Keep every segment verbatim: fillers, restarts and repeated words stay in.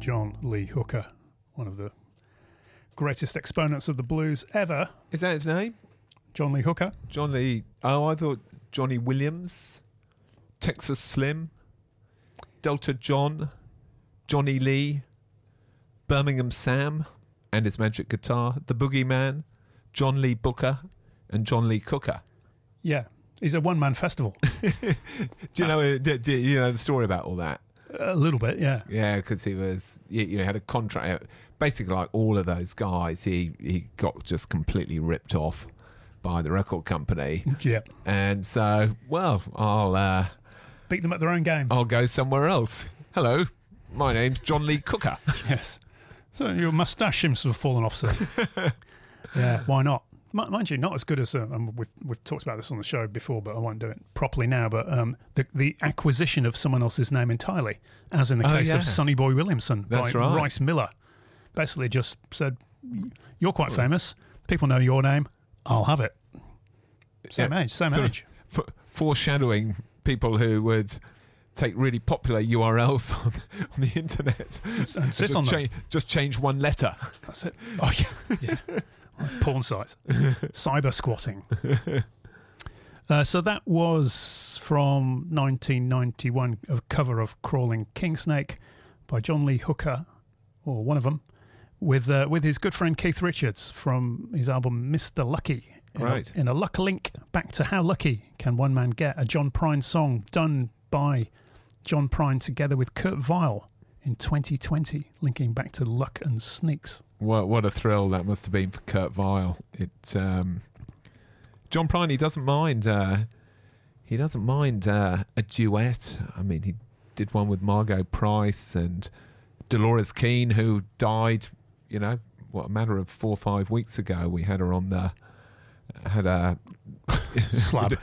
John Lee Hooker, one of the greatest exponents of the blues ever. Is that his name? John Lee Hooker. John Lee. Oh, I thought Johnny Williams, Texas Slim, Delta John, Johnny Lee, Birmingham Sam and his magic guitar, the Boogeyman, John Lee Booker, and John Lee Cooker. Yeah, he's a one-man festival. do you know? Do, do you know the story about all that? A little bit, yeah. Yeah, because he was, you, you know, had a contract. Basically, like all of those guys, he he got just completely ripped off by the record company. Yeah. And so, well, I'll uh, beat them at their own game. I'll go somewhere else. Hello, my name's John Lee Cooker. Yes. So your moustache seems to have fallen off, sir. Yeah, why not? M- mind you, not as good as uh, um, we've we've talked about this on the show before, but I won't do it properly now. But um, the the acquisition of someone else's name entirely, as in the Oh, case yeah. of Sonny Boy Williamson That's by right. Rice Miller, basically just said, "You're quite famous. People know your name. I'll have it." Same Yeah, age, same sort age. of f- foreshadowing people who would take really popular U R Ls on, on the internet And sit just, on them. cha- just change one letter. That's it. Oh yeah, yeah. Like porn sites, cyber squatting. Uh, so that was from nineteen ninety-one, a cover of "Crawling King Snake" by John Lee Hooker, or one of them, with uh, with his good friend Keith Richards from his album Mister Lucky. In Right. A, in a luck link back to How Lucky Can One Man Get, a John Prine song done by John Prine together with Kurt Weill in twenty twenty, linking back to Luck and Sneaks. What what a thrill that must have been for Kurt Weill. It um, John Prine, he doesn't mind. Uh, he doesn't mind uh, a duet. I mean, he did one with Margot Price and Dolores Keane, who died. You know, what, a matter of four or five weeks ago. We had her on the had a Slab.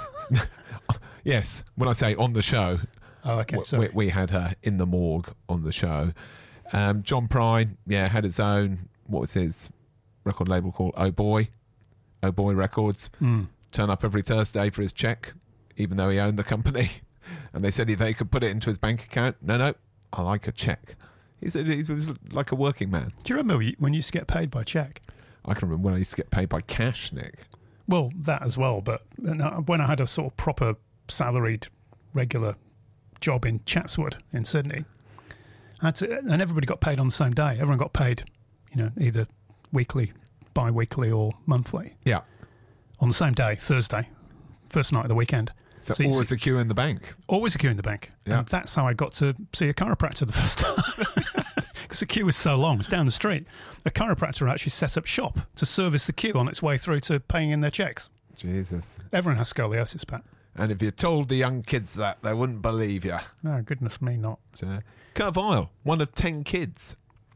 Yes, when I say on the show, Oh, okay. we, Sorry. we had her in the morgue on the show. Um, John Prine, yeah, had his own, what was his record label called? Oh Boy. Oh Boy Records. Mm. Turn up every Thursday for his check, even though he owned the company. And they said he, they could put it into his bank account. No, no, I like a check. He said he was like a working man. Do you remember when you used to get paid by cheque? I can remember when I used to get paid by cash, Nick. Well, that as well, but when I had a sort of proper salaried, regular job in Chatswood in Sydney, I had to, and everybody got paid on the same day. Everyone got paid, you know, either weekly, bi-weekly or monthly. Yeah. On the same day, Thursday, first night of the weekend. So, So you always see- a queue in the bank. Always a queue in the bank. Yeah. And that's how I got to see a chiropractor the first time. Because the queue was so long, it's down the street. A chiropractor actually set up shop to service the queue on its way through to paying in their checks. Jesus. Everyone has scoliosis, Pat. And if you told the young kids that, they wouldn't believe you. No, goodness me, not. So, Kurt Weill, one of ten kids.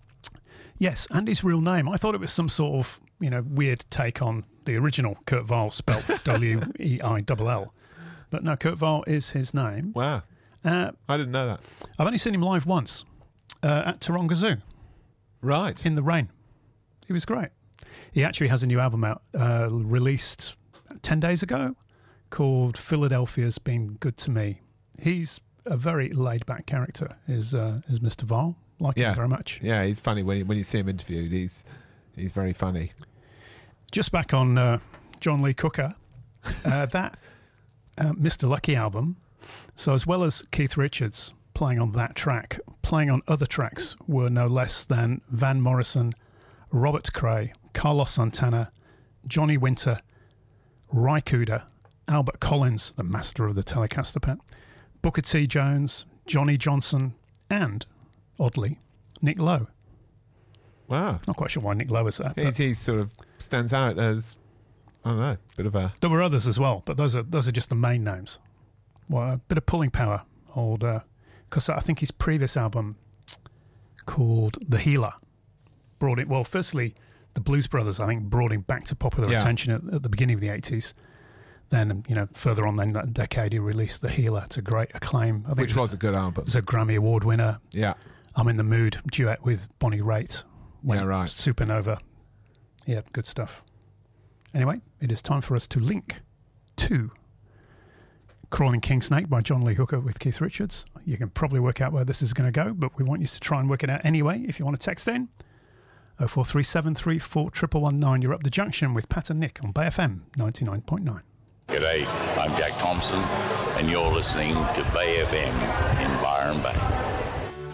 Yes, and his real name. I thought it was some sort of, you know, weird take on the original Kurt Weill, spelled W E I L L. But no, Kurt Weill is his name. Wow. Uh, I didn't know that. I've only seen him live once uh, at Taronga Zoo Right. in the rain. He was great. He actually has a new album out, uh, released ten days ago, called Philadelphia's Been Good to Me. He's a very laid-back character, is uh, is Mister Weill. Like Yeah. him very much. Yeah, he's funny. When you, when you see him interviewed, he's he's very funny. Just back on uh, John Lee Cooker, uh, that uh, Mister Lucky album. So as well as Keith Richards playing on that track, playing on other tracks were no less than Van Morrison, Robert Cray, Carlos Santana, Johnny Winter, Ry Cooder, Albert Collins, the master of the Telecaster pen, Booker T. Jones, Johnny Johnson, and, oddly, Nick Lowe. Wow. Not quite sure why Nick Lowe is there. He, but he sort of stands out as, I don't know, a bit of a... there were others as well, but those are those are just the main names. Well, a bit of pulling power, old, because I think his previous album called The Healer brought it. Well, firstly, the Blues Brothers, I think, brought him back to popular Yeah. attention at, at the beginning of the eighties. Then, you know, further on in that decade, he released The Healer to great acclaim. I think Which it was a good album. It was a Grammy Award winner. Yeah. I'm in the Mood duet with Bonnie Raitt. Yeah, right. Supernova. Yeah, good stuff. Anyway, it is time for us to link to Crawling King Snake by John Lee Hooker with Keith Richards. You can probably work out where this is going to go, but we want you to try and work it out anyway. If you want to text in, oh four three seven three four one one one nine. You're up the junction with Pat and Nick on Bay F M ninety-nine point nine. G'day, I'm Jack Thompson, and you're listening to Bay F M in Byron Bay.